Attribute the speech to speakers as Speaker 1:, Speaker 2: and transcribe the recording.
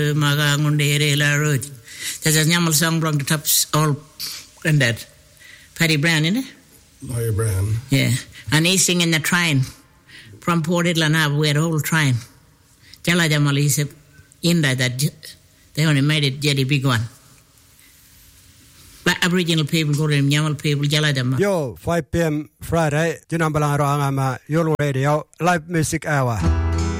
Speaker 1: Magangunde La Road. There's a Nyamal song from the tops all granddad. Paddy Brown, isn't it?
Speaker 2: Larry Brown.
Speaker 1: Yeah. And he's singing the train from Port Idlanab, where the whole train. Jala Jamal is in that they only made it jelly big one. But Aboriginal people call them Nyamal people, Jala Jamal.
Speaker 3: Yo, 5 p.m. Friday, Jinambalang Roangama, Yolo Radio, live music hour.